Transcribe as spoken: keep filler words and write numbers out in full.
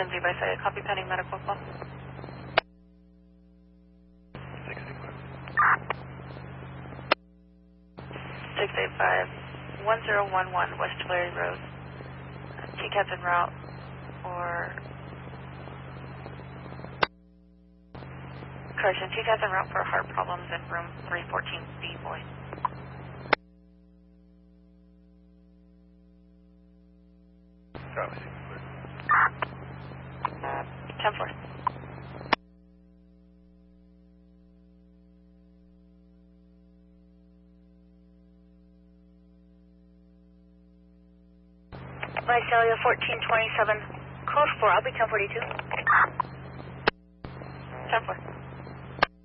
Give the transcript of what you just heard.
Lindsay by side. Copy pending medical call. six eight five, one zero one one West Tulare Road. T CAT's en route or... Correction, T CAT's en route for heart problems in room three fourteen B, boy. ten four. Visalia fourteen twenty-seven, code four, I'll be ten forty-two. ten four.